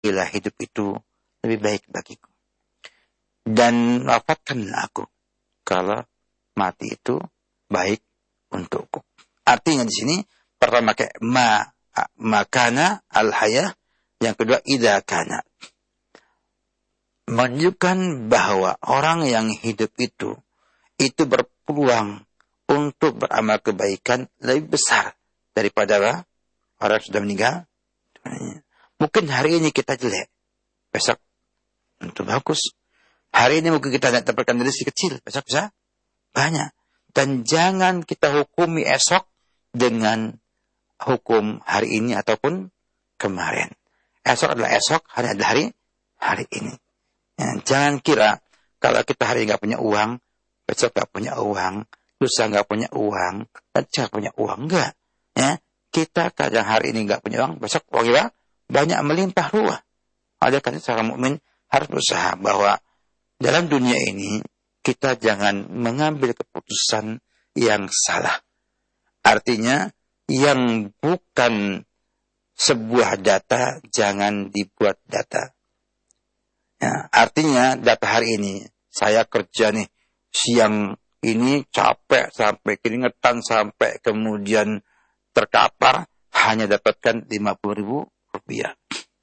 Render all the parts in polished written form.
bila hidup itu lebih baik bagiku. Dan wafatkanlah aku kalau mati itu baik untukku. Artinya di sini pertama pakai makana al-hayah, yang kedua idza kana. Menunjukkan bahwa orang yang hidup itu berpeluang untuk beramal kebaikan lebih besar daripada orang yang sudah meninggal. Mungkin hari ini kita jelek, besok itu bagus. Hari ini mungkin kita tidak dapatkan rezeki kecil, besok bisa banyak. Dan jangan kita hukumi esok dengan hukum hari ini ataupun kemarin. Esok adalah esok, hari adalah hari ini. Ya, jangan kira kalau kita hari ini nggak punya uang, besok nggak punya uang, lusa nggak punya uang, dan nggak punya uang. Enggak. Ya, kita kadang hari ini nggak punya uang, besok uang banyak melimpah ruah. Oleh karena seorang mukmin harus berusaha bahwa dalam dunia ini kita jangan mengambil keputusan yang salah. Artinya yang bukan sebuah data jangan dibuat data. Ya, artinya data hari ini saya kerja nih siang ini capek sampai keringetan sampai kemudian terkapar hanya dapatkan 50.000 rupiah.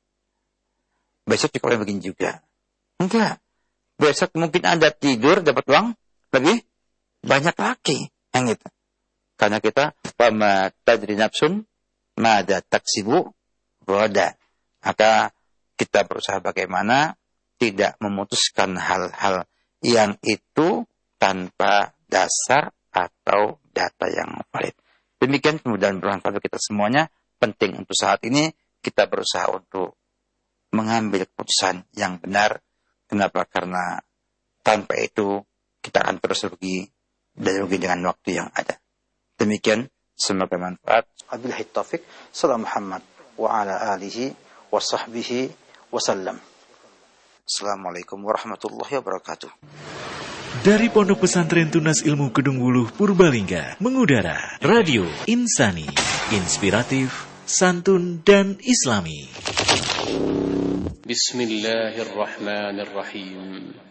Besok juga begini juga. Enggak. Besok mungkin Anda tidur dapat uang lebih banyak lagi. Yang itu. Karena kita wama tadri nafsun mada taksibu roda. Maka kita berusaha bagaimana tidak memutuskan hal-hal yang itu tanpa dasar atau data yang valid. Demikian kemudian bermanfaat bagi kita semuanya. Penting untuk saat ini kita berusaha untuk mengambil keputusan yang benar. Kenapa? Karena tanpa itu kita akan terus rugi dan rugi dengan waktu yang ada. Demikian, semoga bermanfaat. Wabillahi taufik. Salam Muhammad wa ala alihi wa sahbihi wa sallam. Assalamualaikum warahmatullahi wabarakatuh. Dari Pondok Pesantren Tunas Ilmu Kedung Wuluh Purbalingga mengudara Radio Insani, inspiratif, santun dan islami. Bismillahirrahmanirrahim.